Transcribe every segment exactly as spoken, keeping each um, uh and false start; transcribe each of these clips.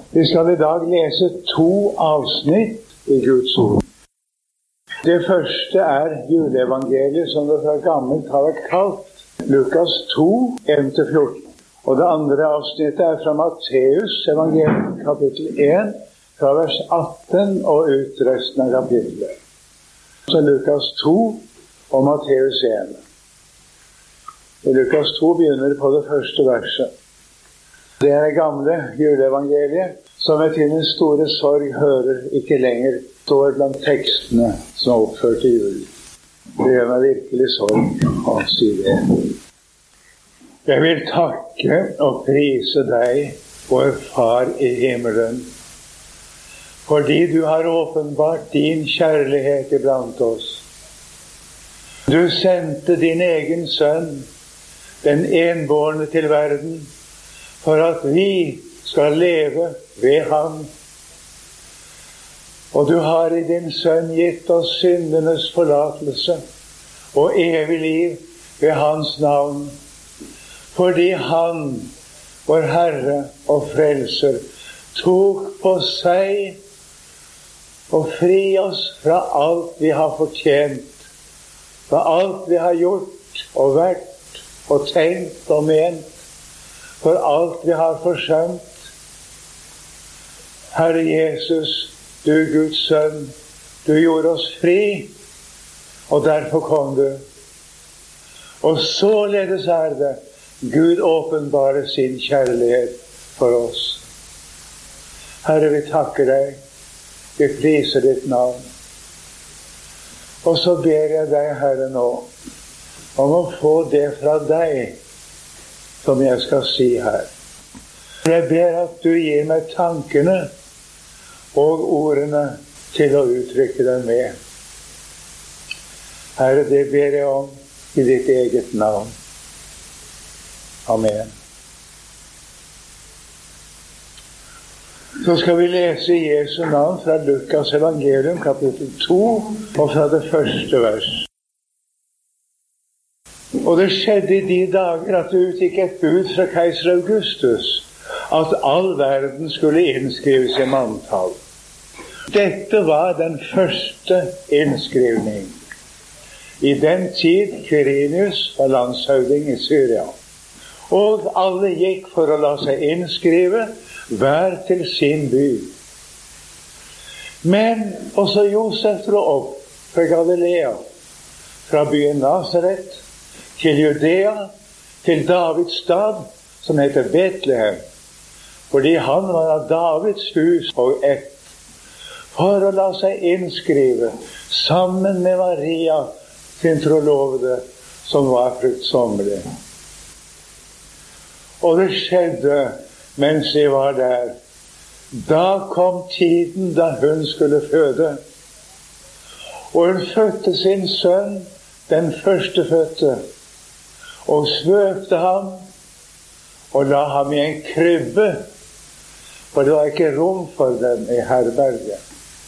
Vi skal i dag lese to avsnitt i Guds ord. Det første er juleevangeliet, som det fra gammelt har vært kalt, Lukas to, en til fjorten. Og det andre avsnittet er fra Matteus evangeliet, kapittel en, fra vers atten og ut resten av kapittelet. Så Lukas to og Matteus en. I Lukas to begynner på det første verset. Det er det gamle juleevangeliet, som jeg til min store sorg hører ikke lenger står blant tekstene som er oppført i jul. Det gjør meg virkelig sorg å si det. Jeg vil takke og prise deg, vår Far i himmelen, fordi du har åpenbart din kjærlighet iblant oss. Du sendte din egen sønn, den enbårne, til verden, for at vi skal leve ved ham. Og du har i din sønn gitt oss syndenes forlatelse og evig liv ved hans navn, fordi han, vår Herre og Frelser, tok på seg å fri oss fra alt vi har fortjent, fra alt vi har gjort og vært og tenkt og ment, for alt vi har forsømt. Herre Jesus, du Guds sønn, du gjorde oss fri, og derfor kom du. Og således er det Gud åpenbarer sin kjærlighet for oss. Herre, vi takker deg, vi priser ditt navn. Og så ber jeg deg, Herre, nå, om å få det fra deg som jeg skal si her. Jeg ber at du gir meg tankene og ordene til å uttrykke dem med. Herre, det ber jeg om i ditt eget navn. Amen. Så skal vi lese i Jesu navn fra Lukas evangelium, kapittel to, og fra det første vers. Og det skjedde i de dager at det utgikk et bud fra keiser Augustus, at all verden skulle innskrives i manntall. Dette var den første innskrivning. I den tid Quirinius var landshøvding i Syria. Og alle gikk for å la seg innskrive, hver til sin by. Men også Josef dro opp fra Galilea, fra byen Nazaret, til Judea, til Davids stad, som heter Betlehem, fordi han var av Davids hus og ett, for å la seg innskrive sammen med Maria, sin trolovede, som var fruktsommelig. Og det skjedde mens de var der. Da kom tiden da hun skulle føde, og hun fødte sin sønn, den førstefødte, og svøpte ham og la ham i en krybbe, for det var ikke rom for dem i herberget.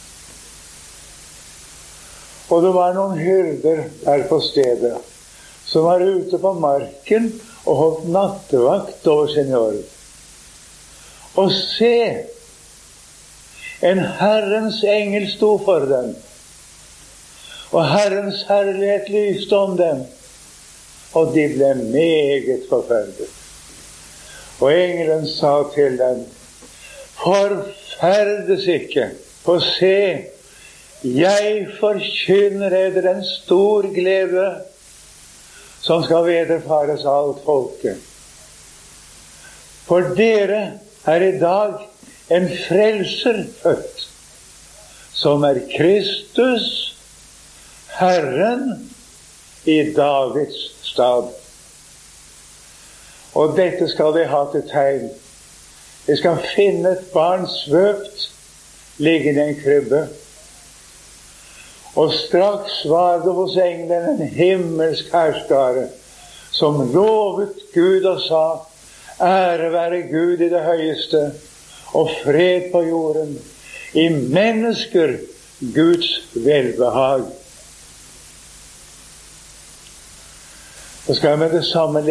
Og det var noen hyrder her på stedet som var ute på marken og holdt nattevakt over sin jord. Og se, en Herrens engel sto for dem, og Herrens herlighet lyste om dem, og de ble meget forferdet. Og engelen sa til dem, forferdes ikke, for se, jeg forkynner eder en stor glede, som skal vederfares alt folket. For dere er i dag en frelser født, som er Kristus, Herren, i Davids stad. Og dette skal de ha til tegn. De skal finne et barn svøpt, liggende i en krybbe. Og straks var det hos engelen en himmelsk herskare, som lovet Gud og sa, ære være Gud i det høyeste, og fred på jorden, i mennesker Guds velbehag. Så skal jeg med det samme